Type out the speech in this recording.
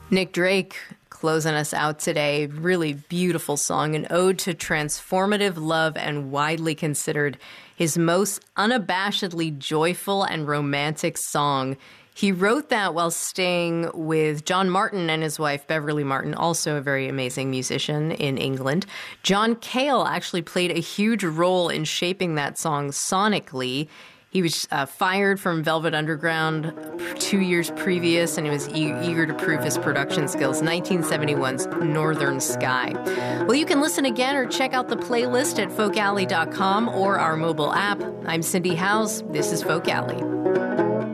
Nick Drake closing us out today. Really beautiful song, an ode to transformative love and widely considered his most unabashedly joyful and romantic song. He wrote that while staying with John Martin and his wife, Beverly Martin, also a very amazing musician in England. John Cale actually played a huge role in shaping that song sonically. He was fired from Velvet Underground 2 years previous, and he was eager to prove his production skills. 1971's Northern Sky. Well, you can listen again or check out the playlist at folkalley.com or our mobile app. I'm Cindy Howes. This is Folk Alley.